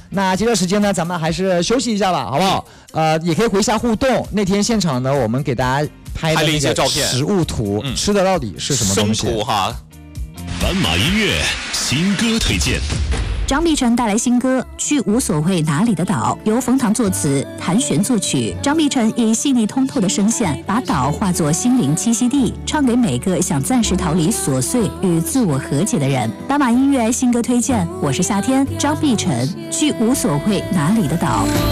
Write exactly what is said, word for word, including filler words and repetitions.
那接着时间呢，咱们还是休息一下吧，好不好？呃，也可以回下互动。那天现场呢，我们给大家拍的那个食物图，嗯、吃的到底是什么东西？ 生图哈。 斑马音乐新歌推荐。 张碧晨带来新歌《去无所谓哪里的岛》，由冯唐作词，谭旋作曲。张碧晨以细腻通透的声线，把岛化作心灵栖息地，唱给每个想暂时逃离琐碎与自我和解的人。斑马音乐新歌推荐，我是夏天，张碧晨，《去无所谓哪里的岛》。